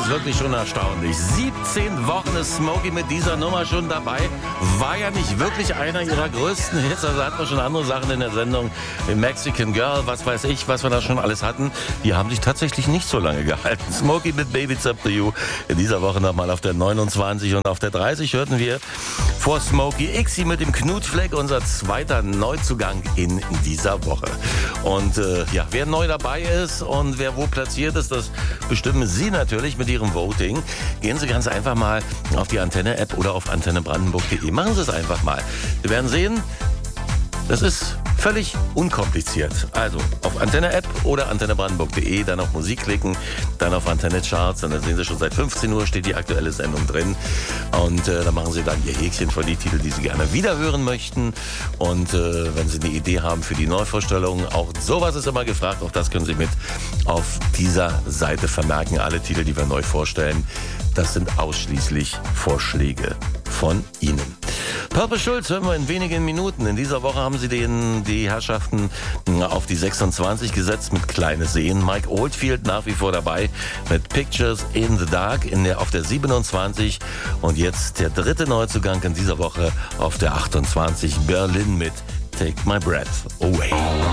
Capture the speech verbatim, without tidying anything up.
wirklich schon erstaunlich. siebzehn Wochen ist Smokey mit dieser Nummer schon dabei. War ja nicht wirklich einer ihrer größten Hits. Also hatten wir schon andere Sachen in der Sendung. Mexican Girl, was weiß ich, was wir da schon alles hatten. Die haben sich tatsächlich nicht so lange gehalten. Smokey mit Baby It's Up to You. In dieser Woche nochmal auf der neunundzwanzig und auf der dreißig hörten wir vor Smokey Xi mit dem Knutfleck, unser zweiter Neuzugang in dieser Woche. Und äh, ja, wer neu dabei ist und wer wo platziert ist, das bestimmen Sie natürlich mit Ihrem Voting. Gehen Sie ganz einfach mal auf die Antenne-App oder auf antenne brandenburg punkt de. Machen Sie es einfach mal. Wir werden sehen, das ist völlig unkompliziert. Also auf Antenne-App oder antenne brandenburg punkt de, dann auf Musik klicken, dann auf Antenne-Charts, und dann sehen Sie schon seit fünfzehn Uhr steht die aktuelle Sendung drin. Und äh, dann machen Sie dann Ihr Häkchen von die Titel, die Sie gerne wiederhören möchten. Und äh, wenn Sie eine Idee haben für die Neuvorstellung, auch sowas ist immer gefragt, auch das können Sie mit auf dieser Seite vermerken. Alle Titel, die wir neu vorstellen, das sind ausschließlich Vorschläge von Ihnen. Purple Schulz hören wir in wenigen Minuten. In dieser Woche haben sie den, die Herrschaften auf die sechsundzwanzig gesetzt mit Kleine Seen. Mike Oldfield nach wie vor dabei mit Pictures in the Dark in der, auf der siebenundzwanzig. Und jetzt der dritte Neuzugang in dieser Woche auf der achtundzwanzig. Berlin mit Take My Breath Away.